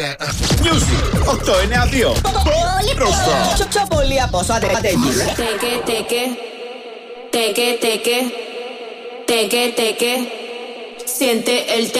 Music 892. Πολύ μπροστά. Πιο πολύ από όσο αντέχει. Siente el